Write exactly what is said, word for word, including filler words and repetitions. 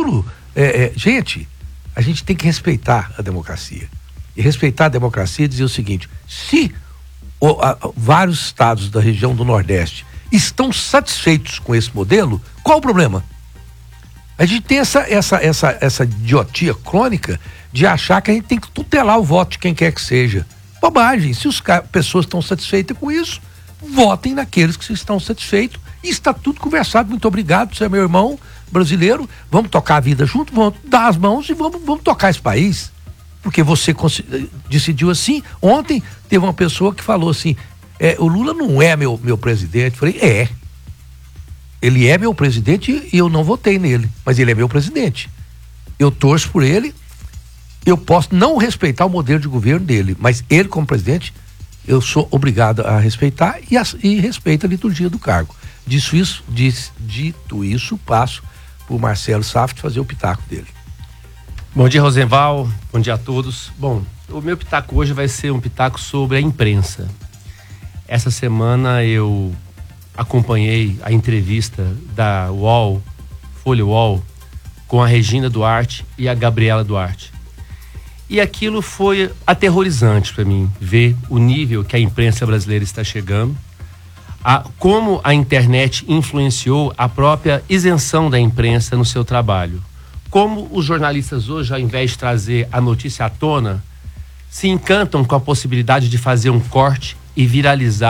futuro, é, é, gente, a gente tem que respeitar a democracia. E respeitar a democracia é dizer o seguinte: se o, a, vários estados da região do Nordeste estão satisfeitos com esse modelo, qual o problema? A gente tem essa, essa, essa, essa idiotia crônica de achar que a gente tem que tutelar o voto de quem quer que seja. Bobagem. Se as pessoas estão satisfeitas com isso, votem naqueles que estão satisfeitos. E está tudo conversado. Muito obrigado, você é meu irmão brasileiro. Vamos tocar a vida junto, vamos dar as mãos e vamos, vamos tocar esse país. Porque você decidiu assim. Ontem teve uma pessoa que falou assim: é, o Lula não é meu, meu presidente. Eu falei: é. Ele é meu presidente e eu não votei nele, mas ele é meu presidente. Eu torço por ele. Eu posso não respeitar o modelo de governo dele, mas ele como presidente, eu sou obrigado a respeitar e, a, e respeito a liturgia do cargo. Dito isso, diz, dito isso, passo por Marcelo Saft fazer o pitaco dele. Bom dia, Rosenval. Bom dia a todos. Bom, o meu pitaco hoje vai ser um pitaco sobre a imprensa. Essa semana eu acompanhei a entrevista da U O L, Folha U O L, com a Regina Duarte e a Gabriela Duarte. E aquilo foi aterrorizante para mim, ver o nível que a imprensa brasileira está chegando, a, como a internet influenciou a própria isenção da imprensa no seu trabalho. Como os jornalistas hoje, ao invés de trazer a notícia à tona, se encantam com a possibilidade de fazer um corte e viralizar